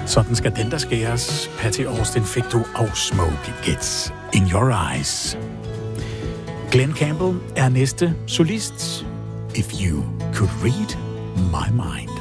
Sådan skal den, der skæres. Patty Austin fik du, og Smoke Gets In Your Eyes. Glenn Campbell er næste solist. If You Could Read My Mind.